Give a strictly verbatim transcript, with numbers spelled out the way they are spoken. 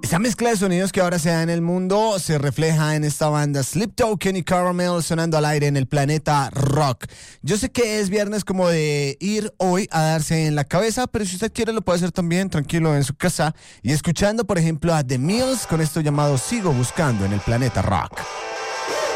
Esa mezcla de sonidos que ahora se da en el mundo se refleja en esta banda Sleep Token y Caramel sonando al aire en el Planeta Rock. Yo sé que es viernes como de ir hoy a darse en la cabeza, pero si usted quiere lo puede hacer también tranquilo en su casa y escuchando por ejemplo a The Mills con esto llamado Sigo Buscando en el Planeta Rock.